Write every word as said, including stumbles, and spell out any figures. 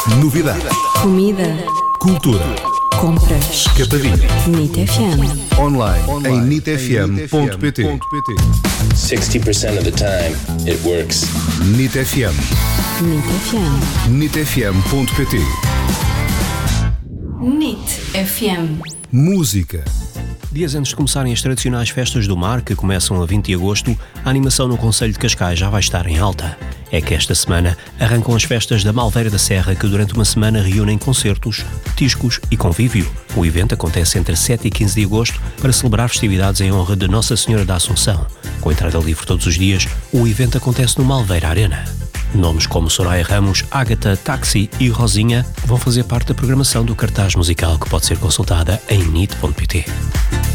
Novidade. Comida. Cultura. Compras. Capadinho. NIT F M. Online, em nit f m ponto p t. sixty percent of the time, it works. NIT F M. NIT F M. nit f m ponto p t. NIT F M. Música. Dias antes de começarem as tradicionais festas do mar, que começam a vinte de agosto, a animação no concelho de Cascais já vai estar em alta. É que esta semana arrancam as festas da Malveira da Serra, que durante uma semana reúnem concertos, petiscos e convívio. O evento acontece entre sete e quinze de agosto para celebrar festividades em honra de Nossa Senhora da Assunção. Com entrada livre todos os dias, o evento acontece no Malveira Arena. Nomes como Soraya Ramos, Ágata, Táxi e Rosinha vão fazer parte da programação do cartaz musical, que pode ser consultada em nit ponto p t.